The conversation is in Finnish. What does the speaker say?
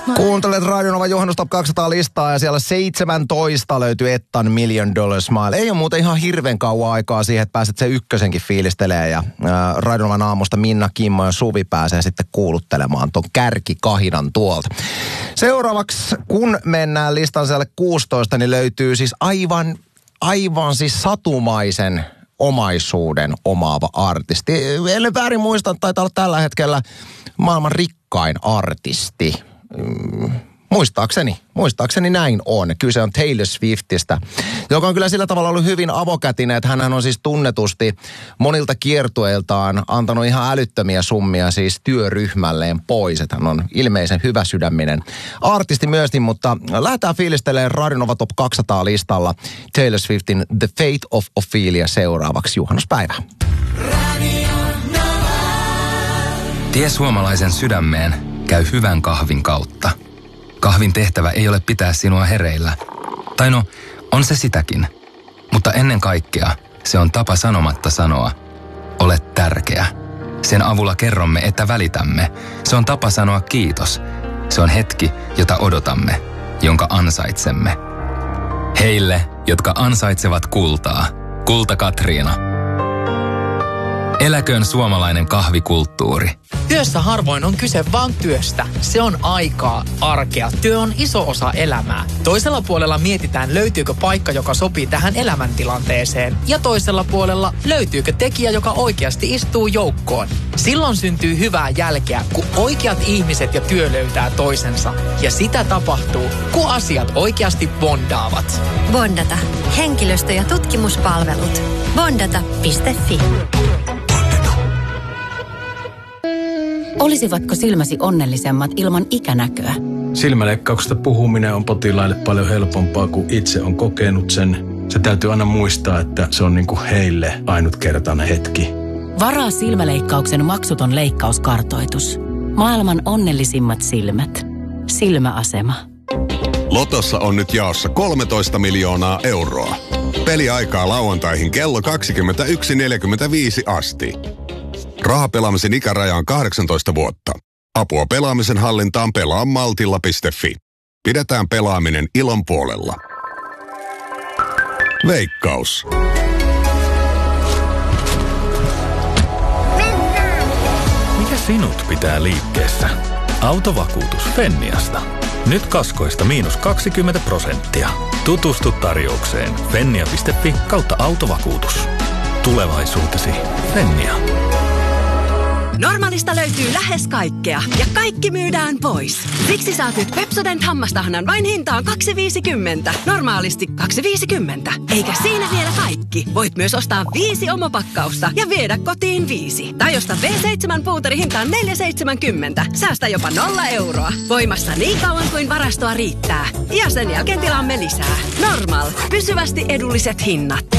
Kuuntelet Radionovan Juhannus Top 200 listaa ja siellä 17 löytyy Ettan $1 Million Smile. Ei ole muuten ihan hirveän kauan aikaa siihen, että pääset sen ykkösenkin fiilistelee ja Radionovan aamusta Minna, Kimmo ja Suvi pääsee sitten kuuluttelemaan ton kärkikahinan tuolta. Seuraavaksi, kun mennään listan siellä 16, niin löytyy siis aivan siis satumaisen omaisuuden omaava artisti. Ellen väärin muista, taitaa olla tällä hetkellä maailman rikkain artisti. Muistaakseni näin on. Kyse on Taylor Swiftistä, joka on kyllä sillä tavalla ollut hyvin avokätinen, että hänhän on siis tunnetusti monilta kiertueiltaan antanut ihan älyttömiä summia siis työryhmälleen pois. Että hän on ilmeisen hyväsydäminen artisti myöskin, mutta lähdetään fiilistelemään Radionova Top 200 listalla Taylor Swiftin The Fate of Ophelia seuraavaksi juhannuspäivä. Tie suomalaisen sydämeen käy hyvän kahvin kautta. Kahvin tehtävä ei ole pitää sinua hereillä. Tai no, on se sitäkin. Mutta ennen kaikkea se on tapa sanomatta sanoa, olet tärkeä. Sen avulla kerromme, että välitämme. Se on tapa sanoa kiitos. Se on hetki, jota odotamme, jonka ansaitsemme. Heille, jotka ansaitsevat kultaa. Kulta Katriina. Eläköön suomalainen kahvikulttuuri. Työssä harvoin on kyse vaan työstä. Se on aikaa, arkea. Työ on iso osa elämää. Toisella puolella mietitään, löytyykö paikka, joka sopii tähän elämäntilanteeseen. Ja toisella puolella löytyykö tekijä, joka oikeasti istuu joukkoon. Silloin syntyy hyvää jälkeä, kun oikeat ihmiset ja työ löytää toisensa. Ja sitä tapahtuu, kun asiat oikeasti bondaavat. Bondata. Henkilöstö- ja tutkimuspalvelut. Bondata.fi. Olisivatko silmäsi onnellisemmat ilman ikänäköä? Silmäleikkauksesta puhuminen on potilaille paljon helpompaa, kuin itse on kokenut sen. Se täytyy aina muistaa, että se on niin kuin heille ainutkertainen hetki. Varaa silmäleikkauksen maksuton leikkauskartoitus. Maailman onnellisimmat silmät. Silmäasema. Lotossa on nyt jaossa 13 miljoonaa euroa. Peliaikaa lauantaihin kello 21.45 asti. Rahapelaamisen ikäraja on 18 vuotta. Apua pelaamisen hallintaan pelaa maltilla.fi. Pidetään pelaaminen ilon puolella. Veikkaus. Mikä sinut pitää liikkeessä? Autovakuutus Fenniasta. Nyt kaskoista -20%. Tutustu tarjoukseen fennia.fi/autovakuutus. Tulevaisuutesi Fennia. Normaalista löytyy lähes kaikkea ja kaikki myydään pois. Siksi saat nyt Pepsodent hammastahnan vain hintaan $2.50. Normaalisti $2.50. Eikä siinä vielä kaikki. Voit myös ostaa 5 omopakkausta ja viedä kotiin 5. Tai osta V7 puuteri hintaan $4.70. Säästä jopa €0. Voimassa niin kauan kuin varastoa riittää. Ja sen jälkeen tilaamme lisää. Normal. Pysyvästi edulliset hinnat.